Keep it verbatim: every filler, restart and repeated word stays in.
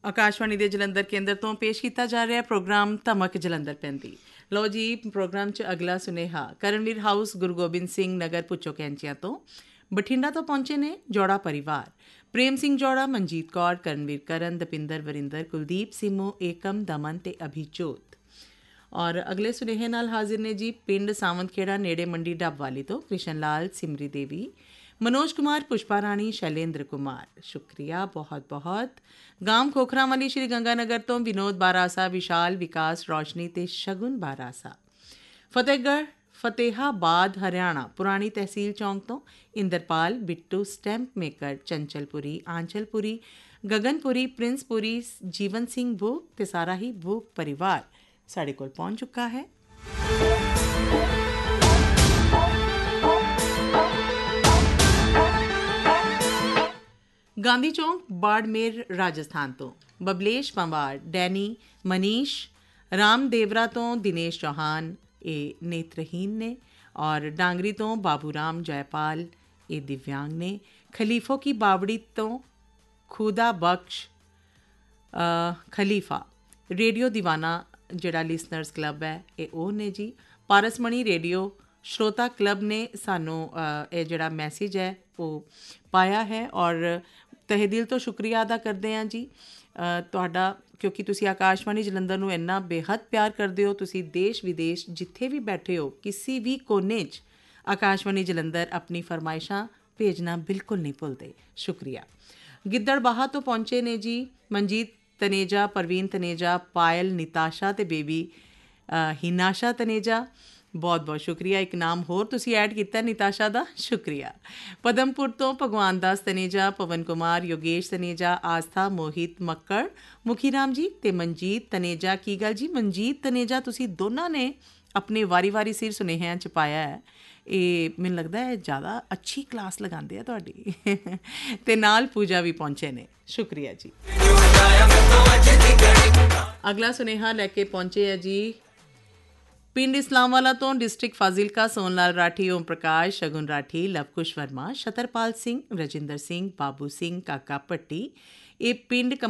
ਆਕਾਸ਼ਵਾਣੀ ਦੇ ਜਲੰਧਰ ਕੇਂਦਰ ਤੋਂ ਪੇਸ਼ ਕੀਤਾ ਜਾ ਰਿਹਾ ਪ੍ਰੋਗਰਾਮ ਧਮਕ ਜਲੰਧਰ ਪੈਂਦੀ। ਲਓ ਜੀ, ਪ੍ਰੋਗਰਾਮ 'ਚ ਅਗਲਾ ਸੁਨੇਹਾ ਕਰਨਵੀਰ ਹਾਊਸ ਗੁਰੂ ਗੋਬਿੰਦ ਸਿੰਘ ਨਗਰ ਪੁੱਚੋ ਕੈਂਚੀਆਂ ਤੋਂ ਬਠਿੰਡਾ ਤੋਂ ਪਹੁੰਚੇ ਨੇ ਜੋੜਾ ਪਰਿਵਾਰ। ਪ੍ਰੇਮ ਸਿੰਘ ਜੋੜਾ, ਮਨਜੀਤ ਕੌਰ, ਕਰਨਵੀਰ ਕਰਨ, ਦਪਿੰਦਰ, ਵਰਿੰਦਰ, ਕੁਲਦੀਪ, ਸਿਮੂ, ਏਕਮ, ਦਮਨ ਤੇ ਅਭਿਜੋਤ। ਔਰ ਅਗਲੇ ਸੁਨੇਹੇ ਨਾਲ ਹਾਜ਼ਰ ਨੇ ਜੀ ਪਿੰਡ ਸਾਵੰਤਖੇੜਾ ਨੇੜੇ ਮੰਡੀ ਡੱਬਵਾਲੀ ਤੋਂ ਕ੍ਰਿਸ਼ਨ ਲਾਲ, ਸਿਮਰੀ ਦੇਵੀ, मनोज कुमार, पुष्पा राणी, शैलेंद्र कुमार। शुक्रिया बहुत बहुत। गांव खोखरा वाली श्री गंगानगर तो विनोद बारासा, विशाल, विकास, रोशनी ते शगुन बारासा। फतेहगढ़ फतेहाबाद हरियाणा पुरानी तहसील चौंक तो इंदरपाल, बिट्टू, स्टैंप मेकर, चंचलपुरी, आंचलपुरी, गगनपुरी, प्रिंसपुरी, जीवन सिंह भूख ते सारा ही भूख परिवार साढ़े कोल पहुँच चुका है। गांधी चौंक बाड़मेर राजस्थान तो बबलेश पंवार, डैनी, मनीष, राम देवरा तो दिनेश चौहान ये नेत्रहीन ने, और डांगरी तो बाबूराम जयपाल ये दिव्यांग ने, खलीफों की बावड़ी तो खुदा बख्श खलीफा, रेडियो दीवाना जिहड़ा लिसनर्स क्लब है ये ओ ने जी, पारसमणी रेडियो श्रोता क्लब ने सानू ये जिहड़ा मैसेज है वो पाया है, और तहे दिल तो शुक्रिया अदा करते हैं जी तुहाडा, क्योंकि तुसी आकाशवाणी जलंधर नूं इन्ना बेहद प्यार करते हो। तुसी देश विदेश जिथे भी बैठे हो, किसी भी कोने च आकाशवाणी जलंधर अपनी फरमाइशां भेजना बिल्कुल नहीं भुलते। शुक्रिया। गिद्दड़बाहा तो पहुंचे ने जी मनजीत तनेजा, परवीन तनेजा, पायल, निताशा ते बेबी हिनाशा तनेजा। बहुत बहुत शुक्रिया। एक नाम होर तुसी ऐड किया निताशा दा, शुक्रिया। पदमपुर तो भगवान दास तनेजा, पवन कुमार, योगेश तनेजा, आस्था, मोहित मक्कड़, मुखी राम जी ते मनजीत तनेजा। की गल जी मनजीत तनेजा, तुसी दोनों ने अपने वारी वारी सिर सुनेहियां च पाया है, ये मैनूं लगदा है ज़्यादा अच्छी क्लास लगांदे आ तुहाडी। ते नाल पूजा भी पहुंचे ने, शुक्रिया जी। अगला सुनेहा लैके पहुंचे है जी पिंड इस्लामवाला तो डिस्ट्रिक्ट फाजिलका सोनलाल राठी, ओम प्रकाश, शगुन राठी, लवकुश वर्मा, शतरपाल सिंह, रजिंदर सिंह, बाबू सिंह, काका पट्टी। ये पिंड